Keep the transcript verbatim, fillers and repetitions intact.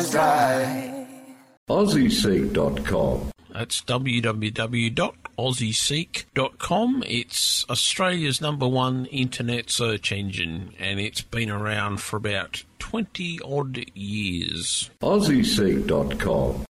sky. Aussie Seek dot com. That's w w w dot aussie seek dot com. It's Australia's number one internet search engine, and it's been around for about twenty odd years. Aussie Seek dot com.